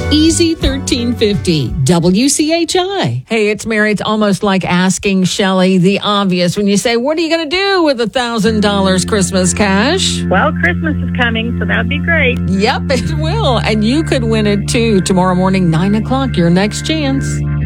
Easy 1350 WCHI. Hey, it's Mary. It's almost like asking Shelley the obvious when you say, what are you going to do with $1,000 Christmas cash? Well, Christmas is coming, so that would be great. Yep, it will. And you could win it too tomorrow morning, 9 o'clock, your next chance.